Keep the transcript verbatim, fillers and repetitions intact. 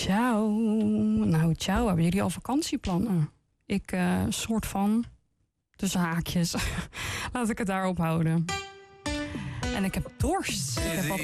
Ciao. Nou, ciao. Hebben jullie al vakantieplannen? Ik, uh, soort van, tussen haakjes. Laat ik het daarop houden. En ik heb dorst. Ik heb wat